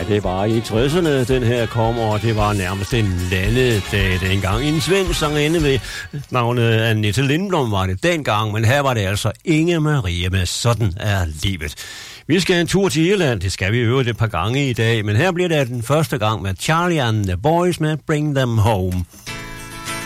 det var i 60'erne, den her kom, og det var nærmest en landedag dengang. En svensk sangerinde ved navnet Annette Lindblom var det dengang, men her var det altså Inge Marie med Sådan er livet. Vi skal en tur til Irland, det skal vi øve et par gange i dag, men her bliver det den første gang med Charlie and the Boys med Bring Them Home.